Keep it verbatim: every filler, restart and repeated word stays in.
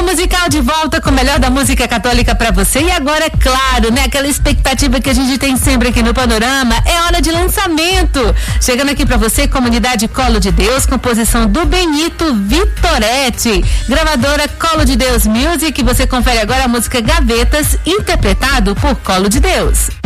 Musical de volta com o melhor da música católica pra você. E agora, é claro, né? Aquela expectativa que a gente tem sempre aqui no Panorama, é hora de lançamento. Chegando aqui pra você, Comunidade Colo de Deus, composição do Benito Vitoretti. Gravadora Colo de Deus Music. Você confere agora a música Gavetas, interpretado por Colo de Deus.